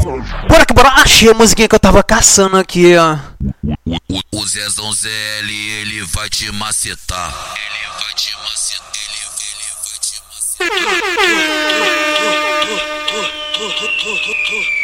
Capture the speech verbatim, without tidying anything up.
Bora que bora. Achei a musiquinha que eu tava caçando aqui, ó. O, o, o Zezão Z L, ele vai te macetar. Ele vai te macetar. Ele, ele vai te macetar.